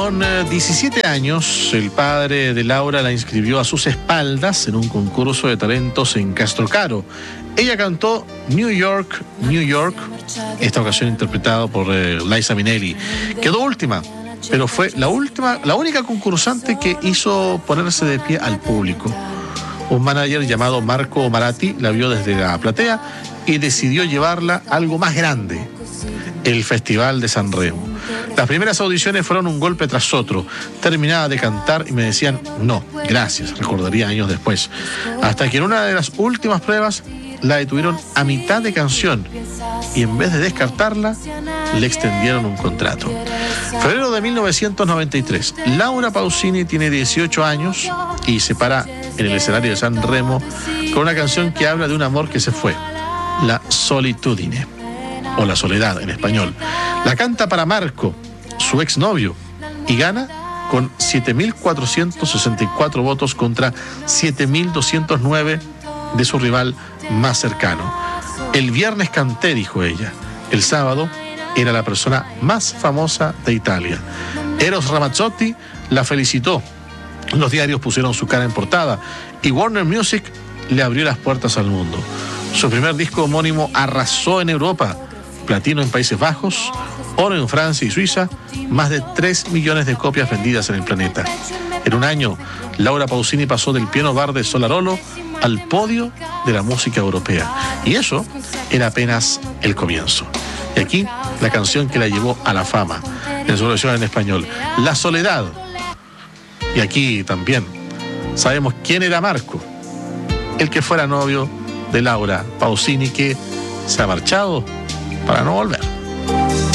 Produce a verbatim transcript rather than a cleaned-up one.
Con eh, diecisiete años, el padre de Laura la inscribió a sus espaldas en un concurso de talentos en Castrocaro. Ella cantó New York, New York, esta ocasión interpretado por eh, Liza Minnelli. Quedó última, pero fue la última, la única concursante que hizo ponerse de pie al público. Un manager llamado Marco Maratti la vio desde la platea y decidió llevarla a algo más grande, el Festival de San Remo. Las primeras audiciones fueron un golpe tras otro. Terminaba de cantar y me decían no, gracias, recordaría años después. Hasta que en una de las últimas pruebas la detuvieron a mitad de canción y en vez de descartarla, le extendieron un contrato. Febrero de mil novecientos noventa y tres. Laura Pausini tiene dieciocho años y se para en el escenario de San Remo con una canción que habla de un amor que se fue, La Solitudine, o La Soledad en español. La canta para Marco, su exnovio, y gana con siete mil cuatrocientos sesenta y cuatro votos contra siete mil doscientos nueve de su rival más cercano. El viernes canté, dijo ella. El sábado era la persona más famosa de Italia. Eros Ramazzotti la felicitó. Los diarios pusieron su cara en portada y Warner Music le abrió las puertas al mundo. Su primer disco homónimo arrasó en Europa. Platino en Países Bajos, oro en Francia y Suiza, más de tres millones de copias vendidas en el planeta. En un año, Laura Pausini pasó del piano bar de Solarolo al podio de la música europea. Y eso era apenas el comienzo. Y aquí, la canción que la llevó a la fama, en su versión en español, La Soledad. Y aquí también sabemos quién era Marco, el que fuera novio de Laura Pausini, que se ha marchado para no volver.